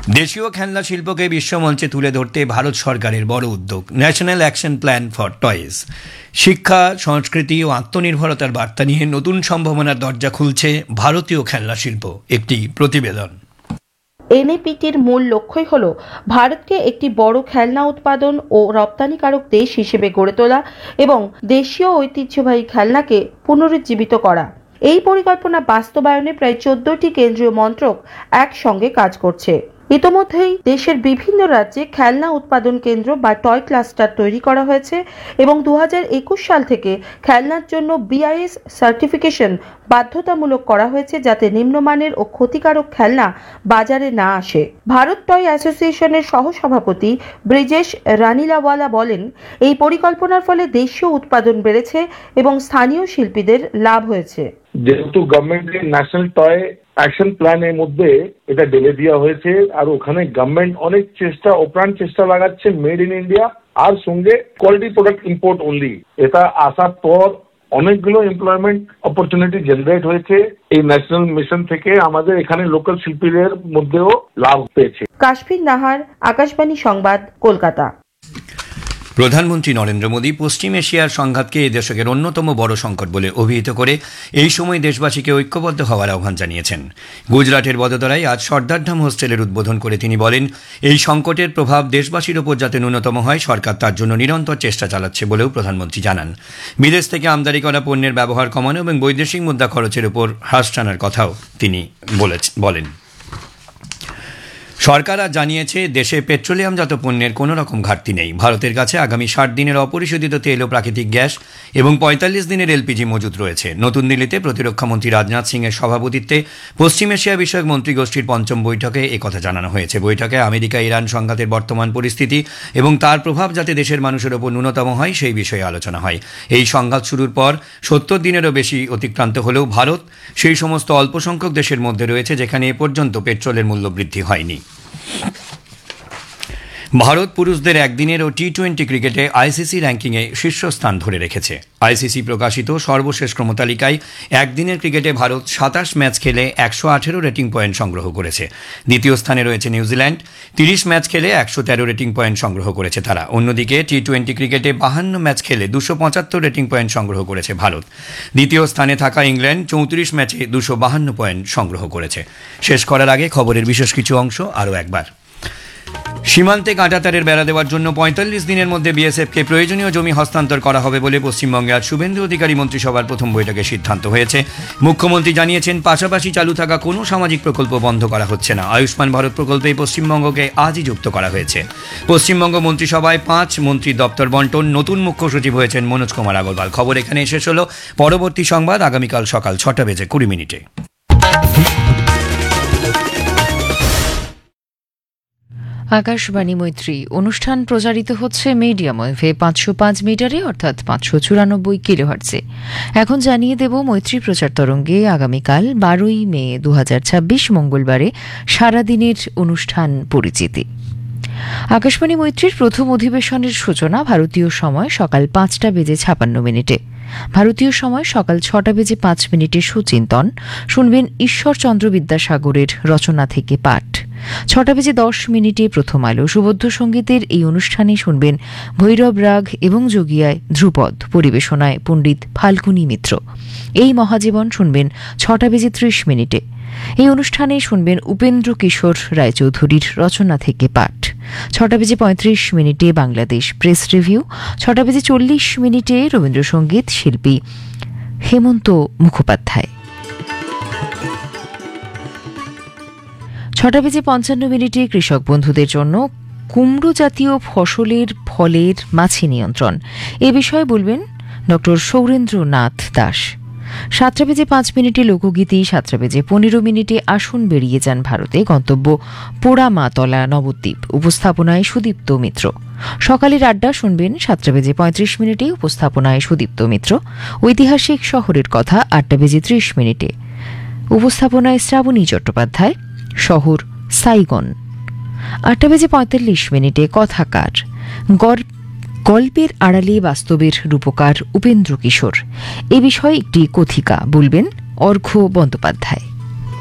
দেশীয় খেলনা শিল্পকে বিশ্বমঞ্চে তুলে ধরতে ভারত সরকারের বড় উদ্যোগ national action plan for toys. শিক্ষা, সংস্কৃতি ও আত্মনির্ভরতার বার্তা নিয়ে নতুন সম্ভাবনার দরজা খুলছে ভারতীয় খেলনা শিল্প। একটি প্রতিবেদন। এনএপিটির মূল লক্ষ্যই হল ভারতকে একটি বড় খেলনা উৎপাদন ও রপ্তানিকারক দেশ হিসেবে গড়ে তোলা এবং দেশীয় ঐতিহ্যবাহী খেলনাকে পুনরুজ্জীবিত করা। এই পরিকল্পনা বাস্তবায়নে প্রায় 14টি কেন্দ্রীয় মন্ত্রক একসঙ্গে কাজ করছে। ইতোমধ্যেই দেশের বিভিন্ন রাজ্যে খেলনা উৎপাদন কেন্দ্র বা টয় ক্লাস্টার তৈরি করা হয়েছে এবং 2021 সাল থেকে খেলনার জন্য বিআইএস সার্টিফিকেশন বাধ্যতামূলক করা হয়েছে, যাতে নিম্নমানের ও ক্ষতিকারক খেলনা বাজারে না আসে। ভারত টয় অ্যাসোসিয়েশনের সহসভাপতি ব্রিজেশ রানিলাওয়ালা বলেন, এই পরিকল্পনার ফলে দেশীয় উৎপাদন বেড়েছে এবং স্থানীয় শিল্পীদের লাভ হয়েছে। যেহেতু গভর্নমেন্টের ন্যাশনাল টয় অ্যাকশন প্ল্যানের মধ্যে এটা ঢেলে দেওয়া হয়েছে, আর ওখানে গভর্নমেন্ট অনেক অপ্রাণ চেষ্টা লাগাচ্ছে মেড ইন ইন্ডিয়া আর সঙ্গে কোয়ালিটি প্রোডাক্ট ইম্পোর্ট অনলি। এটা আসার পর অনেকগুলো এমপ্লয়মেন্ট অপরচুনিটি জেনারেট হয়েছে। এই ন্যাশনাল মিশন থেকে আমাদের এখানে লোকাল শিল্পীদের মধ্যেও লাভ পেয়েছে। কাশফির নাহার, আকাশবাণী সংবাদ, কলকাতা। প্রধানমন্ত্রী নরেন্দ্র মোদী পশ্চিম এশিয়ার সংঘাতকে এই দশকের অন্যতম বড় সংকট বলে অভিহিত করে এই সময় দেশবাসীকে ঐক্যবদ্ধ হওয়ার আহ্বান জানিয়েছেন। গুজরাটের বদোদরায় আজ সর্দারধাম হোস্টেলের উদ্বোধন করে তিনি বলেন, এই সংকটের প্রভাব দেশবাসীর ওপর যাতে ন্যূনতম হয়, সরকার তার জন্য নিরন্তর চেষ্টা চালাচ্ছে বলেও প্রধানমন্ত্রী জানান। বিদেশ থেকে আমদানি করা পণ্যের ব্যবহার কমানো এবং বৈদেশিক মুদ্রা খরচের উপর হ্রাস টানার কথাও তিনি বলেন। সরকার আজ জানিয়েছে, দেশে পেট্রোলিয়ামজাত পণ্যের কোনো রকম ঘাটতি নেই। ভারতের কাছে আগামী 60 দিনের অপরিশোধিত তেল ও প্রাকৃতিক গ্যাস এবং 45 দিনের এলপিজি মজুত রয়েছে। নতুন দিল্লিতে প্রতিরক্ষামন্ত্রী রাজনাথ সিং এর সভাপতিত্বে পশ্চিম এশিয়া বিষয়ক মন্ত্রীগোষ্ঠীর পঞ্চম বৈঠকে একথা জানানো হয়েছে। বৈঠকে আমেরিকা ইরান সংঘাতের বর্তমান পরিস্থিতি এবং তার প্রভাব যাতে দেশের মানুষের ওপর ন্যূনতম হয় সেই বিষয়ে আলোচনা হয়। এই সংঘাত শুরুর পর 70 দিনেরও বেশি অতিক্রান্ত হলেও ভারত সেই সমস্ত অল্প সংখ্যক দেশের মধ্যে রয়েছে যেখানে এ পর্যন্ত পেট্রোলের মূল্য বৃদ্ধি হয়নি। ভারত পুরুষদের একদিনের ও টি-20 ক্রিকেটে আইসিসি র্যাঙ্কিংয়ে শীর্ষস্থান ধরে রেখেছে। আইসিসি প্রকাশিত সর্বশেষ ক্রমতালিকায় একদিনের ক্রিকেটে ভারত 27 ম্যাচ খেলে 118 রেটিং পয়েন্ট সংগ্রহ করেছে। দ্বিতীয় স্থানে রয়েছে নিউজিল্যান্ড, 30 ম্যাচ খেলে 113 রেটিং পয়েন্ট সংগ্রহ করেছে তারা। অন্যদিকে টি-20 ক্রিকেটে 52 ম্যাচ খেলে 275 রেটিং পয়েন্ট সংগ্রহ করেছে ভারত। দ্বিতীয় স্থানে থাকা ইংল্যান্ড 34 ম্যাচে 252 পয়েন্ট সংগ্রহ করেছে। শেষ করার আগে খবরের বিশেষ কিছু অংশ আরও একবার। সীমান্তে কাঁটাতারের বেড়া দেওয়ার জন্য 45 দিনের মধ্যে বিএসএফকে প্রয়োজনীয় জমি হস্তান্তর করা হবে বলে পশ্চিমবঙ্গে আজ শুভেন্দু অধিকারী মন্ত্রিসভার প্রথম বৈঠকে সিদ্ধান্ত হয়েছে। মুখ্যমন্ত্রী জানিয়েছেন, পাশাপাশি চালু থাকা কোনো সামাজিক প্রকল্প বন্ধ করা হচ্ছে না। আয়ুষ্মান ভারত প্রকল্পে পশ্চিমবঙ্গকে আজই যুক্ত করা হয়েছে। পশ্চিমবঙ্গ মন্ত্রিসভায় 5 মন্ত্রীর দপ্তর বন্টন। নতুন মুখ্য সচিব হয়েছেন মনোজ কুমার আগরওয়াল। খবর এখানে শেষ হলো। পরবর্তী সংবাদ আগামীকাল সকাল 6:20 আকাশবাণী মৈত্রী অনুষ্ঠান প্রচারিত হচ্ছে মিডিয়াম ওয়েভে 505 মিটারে অর্থাৎ 594 কিলোহার্টজে। এখন জানিয়ে দেব মৈত্রী প্রচার তরঙ্গে আগামীকাল 12ই মে 2026 মঙ্গলবারে সারাদিনের অনুষ্ঠান পরিচিতি। আকাশবাণী মৈত্রীর প্রথম অধিবেশনের সূচনা ভারতীয় সময় সকাল 5:56 ভারতীয় সময় সকাল 6:05 সুচিন্তন শুনবেন ঈশ্বরচন্দ্র বিদ্যাসাগরের রচনা থেকে পাঠ। 6:10 প্রথম আলো সুবদ্ধ সঙ্গীতের এই অনুষ্ঠানে শুনবেন ভৈরব রাগ এবং যোগিয়ায় ধ্রুপদ, পরিবেশনায় পণ্ডিত ফাল্গুনী মিত্র। এই মহাজীবন শুনবেন 6:30 এই অনুষ্ঠানে শুনবেন উপেন্দ্র কিশোর রায়চৌধুরীর রচনা থেকে পাঠ। 6:35 বাংলাদেশ প্রেস রিভিউ। 6:40 রবীন্দ্রসঙ্গীত শিল্পী হেমন্ত মুখোপাধ্যায়। 6:55 কৃষক বন্ধুদের জন্য কুমড়ো জাতীয় ফসলের ফলের মাছি নিয়ন্ত্রণ এ বিষয়ে বলবেন ড সৌরেন্দ্রনাথ দাস। 7:05 লোকগীতি। 7:15 আসুন বেরিয়ে যান ভারতে, গন্তব্য পোড়ামাতলা নবদ্বীপ, উপস্থাপনায় সুদীপ্ত মিত্র। সকালের আড্ডা শুনবেন 7:35 উপস্থাপনায় সুদীপ্ত মিত্র। ঐতিহাসিক শহরের কথা 8:30 উপস্থাপনায় শ্রাবণী চট্টোপাধ্যায়। শহর সাইগন। 8:45 কথাকার, গল্পের আড়ালে বাস্তবের রূপকার উপেন্দ্র কিশোর এ বিষয়ে একটি কথিকা বলবেন অর্ঘ্য বন্দ্যোপাধ্যায়।